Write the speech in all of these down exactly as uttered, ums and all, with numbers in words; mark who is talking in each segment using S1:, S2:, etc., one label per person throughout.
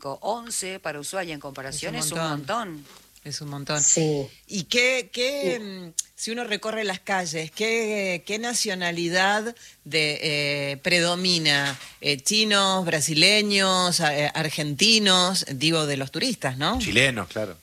S1: once para Ushuaia en comparación es
S2: Es
S1: un
S2: un
S1: montón.
S2: montón. Es un montón.
S3: Sí.
S2: ¿Y qué, qué mm, si uno recorre las calles, qué, qué nacionalidad de, eh, predomina? Eh, ¿Chinos, brasileños, eh, argentinos? Digo, de los turistas, ¿no?
S4: Chilenos, claro.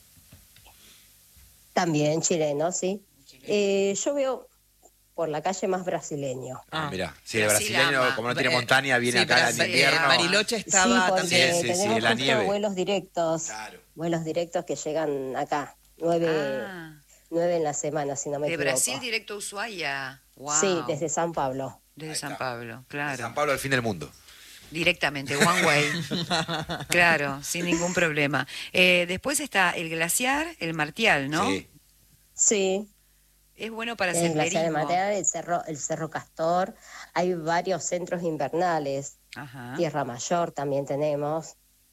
S3: También chileno, sí. Eh, yo veo por la calle más brasileño.
S4: Ah,
S2: Ah.
S4: mirá. Sí, el
S1: Brasil
S4: brasileño,
S1: ama.
S4: como no tiene
S2: Eh,
S4: montaña, viene
S2: sí,
S4: acá
S2: pero,
S4: en
S2: eh,
S4: invierno.
S2: Bariloche
S3: Sí,
S2: estaba
S3: porque
S2: también.
S4: Sí, sí, sí,
S3: tenemos
S4: la
S3: justo
S4: nieve.
S3: vuelos directos,
S4: Claro.
S3: vuelos directos que llegan acá, nueve,
S1: Ah,
S3: nueve en la semana, si no me
S1: de
S3: equivoco.
S1: Brasil directo a Ushuaia. Wow.
S3: Sí, desde San Pablo.
S1: Desde
S4: Ahí
S1: San
S4: está.
S1: Pablo, claro.
S4: San Pablo al fin del mundo.
S1: Directamente, one way. Claro, sin ningún problema. Eh, después está el glaciar, el Martial, ¿no?
S4: Sí.
S3: Sí,
S1: Es bueno para
S3: el glaciar de
S1: senderismo.
S3: Material, el cerro, el Cerro Castor. Hay varios centros invernales.
S1: Ajá.
S3: Tierra Mayor también tenemos.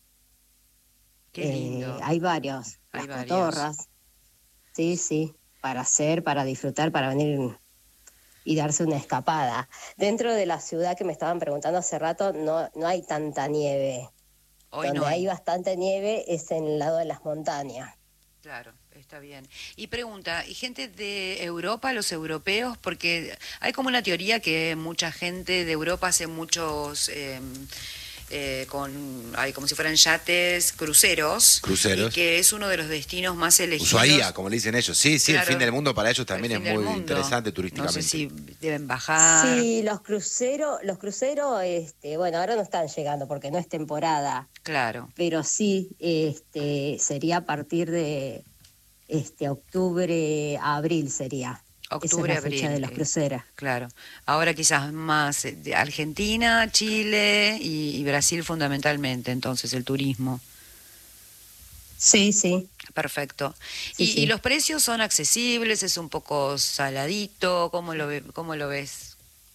S1: Qué
S3: Eh,
S1: lindo.
S3: hay varios.
S1: Hay
S3: Las
S1: varios.
S3: cotorras. Sí, sí. Para hacer, para disfrutar, para venir y darse una escapada. Dentro de la ciudad que me estaban preguntando hace rato, no, no hay tanta nieve.
S1: Hoy
S3: Donde
S1: no hay.
S3: hay bastante nieve es en el lado de las montañas.
S1: Claro, está bien. Y pregunta, ¿y gente de Europa, los europeos? Porque hay como una teoría que mucha gente de Europa hace muchos, eh, eh, con, hay como si fueran yates, cruceros.
S4: Cruceros.
S1: Y que es uno de los destinos más elegidos.
S4: Ushuaia, como le dicen ellos. Sí, sí,
S1: Claro.
S4: el fin del mundo para ellos también
S1: El
S4: es
S1: fin del
S4: muy
S1: mundo.
S4: interesante
S1: No
S4: turísticamente.
S1: sé si deben bajar.
S3: Sí, los cruceros, los cruceros, este, bueno, ahora no están llegando porque no es temporada,
S1: Claro.
S3: pero sí, este, sería a partir de este octubre a abril sería.
S1: Octubre,
S3: Esa es la fecha
S1: abril,
S3: de los
S1: eh,
S3: cruceros.
S1: Claro. Ahora quizás más eh, de Argentina, Chile y, y Brasil fundamentalmente, entonces el turismo.
S3: Sí, sí.
S1: Perfecto.
S3: Sí,
S1: y,
S3: sí.
S1: y los precios son accesibles, es un poco saladito, ¿cómo lo, ve- cómo lo ves?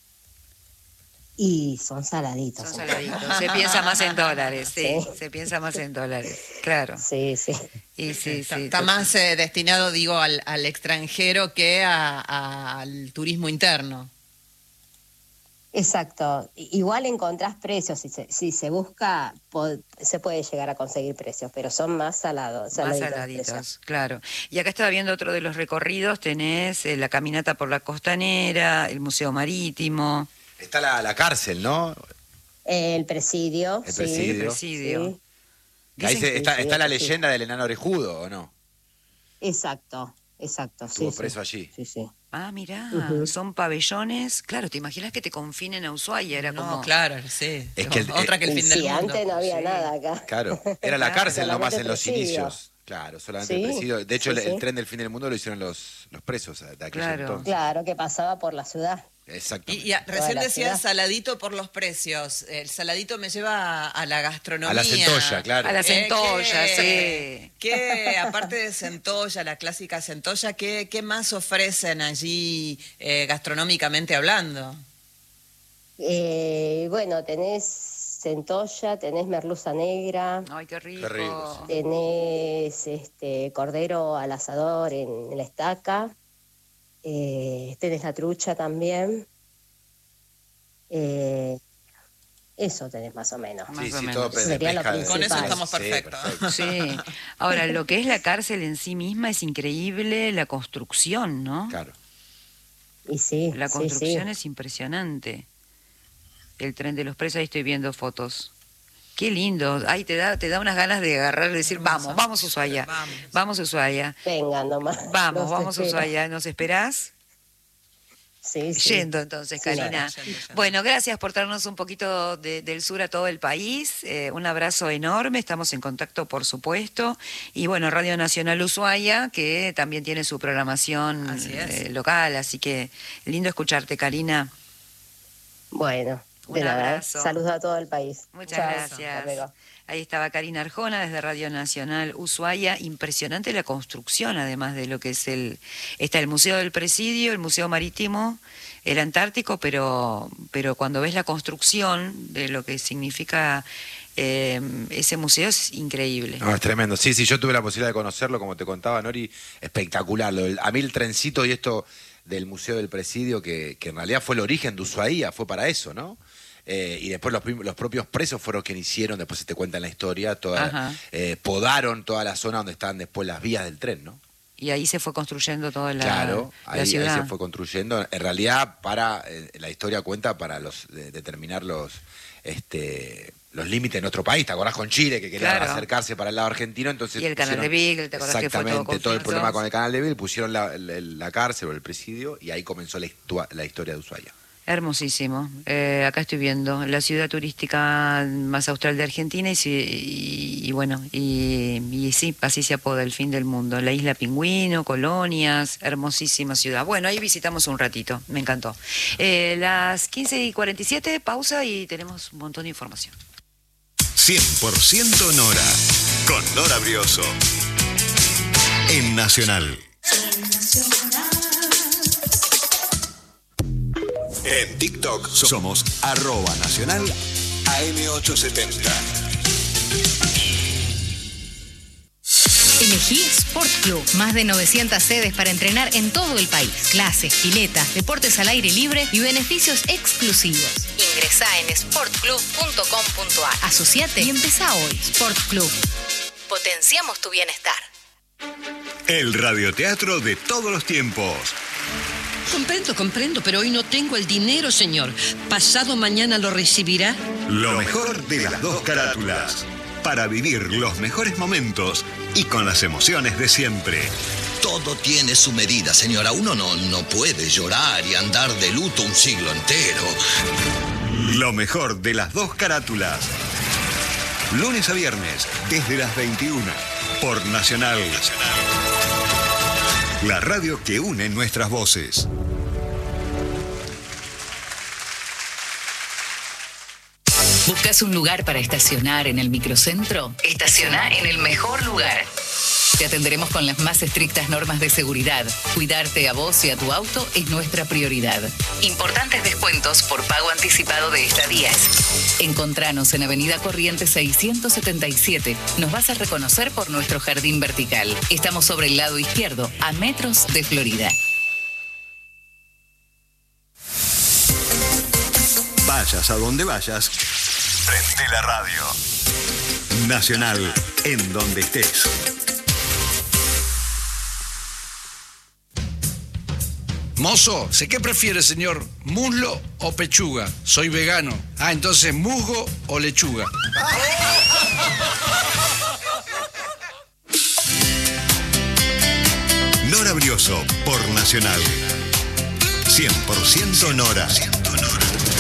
S3: Y son saladitos.
S1: Son
S3: ¿eh?
S1: saladitos. Se piensa más en dólares, sí,
S3: Sí.
S1: se piensa más en dólares, claro.
S3: Sí, sí.
S1: Y sí,
S2: Está,
S1: sí.
S2: está
S1: to-
S2: más eh, destinado, digo, al, al extranjero que a- a- al turismo interno.
S3: Exacto. I- Igual encontrás precios, si se, si se busca, po- se puede llegar a conseguir precios, pero son más salados,
S1: Más
S3: saladitos los precios.
S1: saladitos, claro. Y acá estaba viendo otro de los recorridos, tenés eh, la caminata por la costanera, el Museo Marítimo,
S4: Está la, la cárcel, ¿no?
S3: El presidio.
S4: El
S3: sí,
S4: presidio.
S1: el presidio.
S3: sí.
S4: Que ahí
S1: Dicen
S4: se-
S3: que-
S4: está,
S3: sí,
S4: está la
S3: sí.
S4: leyenda del enano orejudo, ¿o no?
S3: Exacto, exacto.
S4: Estuvo
S3: sí,
S4: preso
S3: sí.
S4: allí.
S3: Sí, sí.
S1: Ah, mirá,
S3: Ujú.
S1: son pabellones. Claro, ¿te imaginas que te confinen a Ushuaia? Era
S2: No,
S1: como...
S2: claro, sí.
S4: Es que el-
S2: Otra que el
S3: Y
S2: fin del
S3: sí,
S2: mundo.
S3: antes no había
S1: Sí.
S3: nada acá.
S4: Claro, era la
S1: Claro,
S4: cárcel nomás en
S3: solamente
S4: los
S3: presidio.
S4: inicios. Claro, solamente
S3: Sí,
S4: el presidio. De hecho,
S3: sí,
S4: el, el
S3: sí.
S4: tren del fin del mundo lo hicieron los, los presos de aquel
S1: Claro.
S4: entonces.
S3: Claro, que pasaba por la ciudad.
S2: Y,
S4: Exactamente.
S2: y a- recién
S3: la
S2: decía
S3: ciudad.
S2: saladito por los precios. El saladito me lleva a, a la gastronomía.
S4: A la centolla, claro.
S1: A la centolla,
S2: ¿qué-
S1: sí.
S2: ¿Qué, aparte de centolla, la clásica centolla, qué, qué más ofrecen allí eh, gastronómicamente hablando?
S3: Eh, bueno, tenés centolla, tenés merluza negra,
S1: Ay, qué rico.
S4: Qué rico,
S3: tenés este cordero al asador en, en la estaca, eh, tenés la trucha también. Eh, eso tenés más o menos.
S1: Más
S4: Sí,
S1: o
S4: sí,
S1: menos.
S4: todo pe- de
S3: Sería lo
S4: pesca de-
S2: Con eso
S3: principal.
S2: estamos
S4: Sí,
S2: perfectos.
S4: perfecto.
S1: Sí. Ahora, lo que es la cárcel en sí misma es increíble la construcción, ¿no?
S4: Claro.
S3: Y sí,
S1: La
S3: sí,
S1: construcción
S3: sí.
S1: es impresionante. El tren de los presos, ahí estoy viendo fotos. Qué lindo. Ay, te da, te da unas ganas de agarrar y decir, vamos, vamos a Ushuaia.
S2: Vamos.
S1: Vamos a Ushuaia.
S3: Vengan nomás.
S1: Vamos,
S3: Los
S1: vamos a
S3: espero.
S1: Ushuaia. ¿Nos esperás?
S3: Sí, sí.
S1: Yendo entonces,
S3: Sí,
S1: Karina.
S2: yendo, yendo.
S1: Bueno, gracias por traernos un poquito de- del sur a todo el país. Eh, un abrazo enorme. Estamos en contacto, por supuesto. Y bueno, Radio Nacional Ushuaia, que también tiene su programación
S2: Así es.
S1: eh, local. Así que lindo escucharte, Karina.
S3: Bueno,
S1: Un
S3: de nada. ¿eh?
S1: abrazo.
S3: Saludos a todo el país.
S1: Muchas
S3: Chao,
S1: gracias.
S3: hasta luego.
S1: Ahí estaba Karina Arjona desde Radio Nacional Ushuaia. Impresionante la construcción, además de lo que es el... Está el Museo del Presidio, el Museo Marítimo, el Antártico, pero, pero cuando ves la construcción de lo que significa eh, ese museo es increíble.
S4: No, es tremendo. Sí, sí, yo tuve la posibilidad de conocerlo, como te contaba, Nori, espectacular. Lo del- a mí el trencito y esto del Museo del Presidio, que, que en realidad fue el origen de Ushuaia, fue para eso, ¿no? Eh, y después los, los propios presos fueron quienes hicieron, después se te cuenta en la historia, toda, eh, podaron toda la zona donde estaban después las vías del tren, ¿no?
S1: Y ahí se fue construyendo toda la,
S4: claro,
S1: la
S4: ahí,
S1: ciudad.
S4: ahí se fue construyendo. En realidad, para eh, la historia cuenta para los de, determinar los este los límites de nuestro país. ¿Te acordás con Chile, que quería
S1: Claro.
S4: acercarse para el lado argentino? Entonces
S1: Y el canal
S4: pusieron-
S1: de Beagle, ¿te acordás que fue todo
S4: exactamente, todo el
S1: conflicto?
S4: problema con el canal de Beagle, pusieron la, la, la cárcel o el presidio y ahí comenzó la, histua- la historia de Ushuaia.
S1: Hermosísimo. Eh, acá estoy viendo la ciudad turística más austral de Argentina y, si- y, y bueno, y, y sí, así se apoda el fin del mundo. La isla Pingüino, colonias, hermosísima ciudad. Bueno, ahí visitamos un ratito, me encantó. Eh, las quince y cuarenta y siete, pausa y tenemos un montón de información.
S5: cien por ciento Nora, con Nora Brioso. En Nacional. En TikTok somos arroba nacional A M ochocientos setenta.
S6: Elegí Sport Club. Más de novecientas sedes para entrenar en todo el país. Clases, piletas, deportes al aire libre y beneficios exclusivos. Ingresá en sport club punto com punto a r. Asociate y empezá hoy. Sport Club. Potenciamos tu bienestar.
S5: El radioteatro de todos los tiempos.
S7: Comprendo, comprendo, pero hoy no tengo el dinero, señor. ¿Pasado mañana lo recibirá?
S5: Lo mejor de las dos carátulas. Para vivir los mejores momentos y con las emociones de siempre.
S8: Todo tiene su medida, señora. Uno no, no puede llorar y andar de luto un siglo entero.
S5: Lo mejor de las dos carátulas. Lunes a viernes, desde las veintiuna, por Nacional. La radio que une nuestras voces.
S6: ¿Buscas un lugar para estacionar en el microcentro? Estaciona en el mejor lugar. Te atenderemos con las más estrictas normas de seguridad. Cuidarte a vos y a tu auto es nuestra prioridad. Importantes descuentos por pago anticipado de estadías. Encontranos en Avenida Corrientes seiscientos setenta y siete. Nos vas a reconocer por nuestro jardín vertical. Estamos sobre el lado izquierdo, a metros de Florida.
S5: Vayas a donde vayas, prende la radio. Nacional, en donde estés.
S9: Mozo, ¿sé qué prefiere, señor? ¿Muslo o pechuga? Soy vegano. Ah, entonces, ¿musgo o lechuga?
S5: Nora Brioso, por Nacional. cien por ciento Nora.